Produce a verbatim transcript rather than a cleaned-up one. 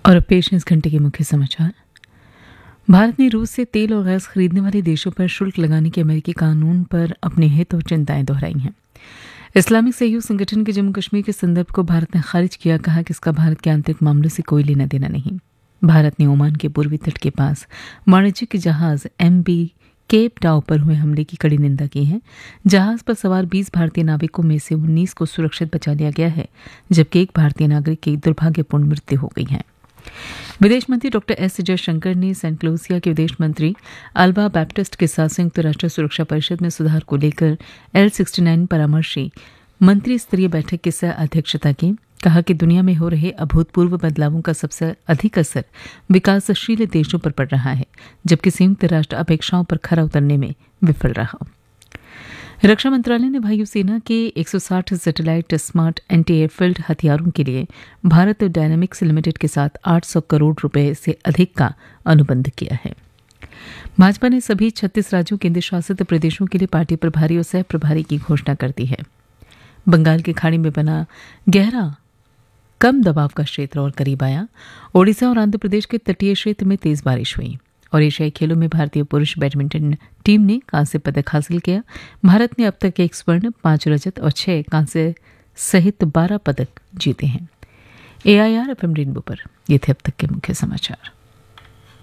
और अब पेश है इस घंटे के मुख्य समाचार। भारत ने रूस से तेल और गैस खरीदने वाले देशों पर शुल्क लगाने के अमेरिकी कानून पर अपने हित और चिंताएं दोहराई हैं। इस्लामिक सहयोग संगठन के जम्मू कश्मीर के संदर्भ को भारत ने खारिज किया, कहा कि इसका भारत के आंतरिक मामलों से कोई लेना देना नहीं। भारत ने ओमान के पूर्वी तट के पास वाणिज्यिक जहाज एम बी केप टाउ पर हुए हमले की कड़ी निंदा की है। जहाज पर सवार बीस भारतीय नाविकों में से उन्नीस को सुरक्षित बचा लिया गया है, जबकि एक भारतीय नागरिक की दुर्भाग्यपूर्ण मृत्यु हो गई है। विदेश मंत्री डॉक्टर एस जयशंकर ने सेंट लूसिया के विदेश मंत्री अल्वा बैप्टिस्ट के साथ संयुक्त राष्ट्र सुरक्षा परिषद में सुधार को लेकर एल सिक्सटी नाइन परामर्शी मंत्री स्तरीय बैठक की सह अध्यक्षता की। कहा कि दुनिया में हो रहे अभूतपूर्व बदलावों का सबसे अधिक असर विकासशील देशों पर पड़ रहा है, जबकि संयुक्त राष्ट्र अपेक्षाओं पर खरा उतरने में विफल रहा। रक्षा मंत्रालय ने वायुसेना के एक सौ साठ सैटेलाइट स्मार्ट एंटी एयरफील्ड हथियारों के लिए भारत डायनामिक्स लिमिटेड के साथ आठ सौ करोड़ रुपए से अधिक का अनुबंध किया है। भाजपा ने सभी छत्तीस राज्यों केंद्र शासित प्रदेशों के लिए पार्टी प्रभारी और सह प्रभारी की घोषणा कर दी है। बंगाल की खाड़ी में बना गहरा कम दबाव का क्षेत्र और करीब आया। ओडिशा और आंध्र प्रदेश के तटीय क्षेत्र में तेज बारिश हुई और एशियाई खेलों में भारतीय पुरुष बैडमिंटन टीम ने कांस्य पदक हासिल किया। भारत ने अब तक एक स्वर्ण, पांच रजत और छह कांस्य सहित बारह पदक जीते हैं। ए I R F M rainbow पर ये थे अब तक के मुख्य समाचार।